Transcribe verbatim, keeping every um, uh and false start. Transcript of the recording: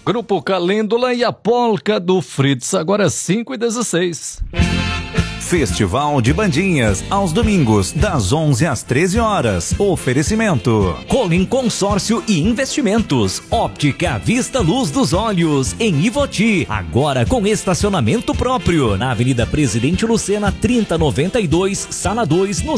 Grupo Calêndula e a polca do Fritz, agora cinco e dezesseis. Festival de Bandinhas, aos domingos, das onze às treze horas. Oferecimento: Colin Consórcio e Investimentos, Óptica Vista Luz dos Olhos, em Ivoti, agora com estacionamento próprio, na Avenida Presidente Lucena, trinta noventa e dois, Sala dois, no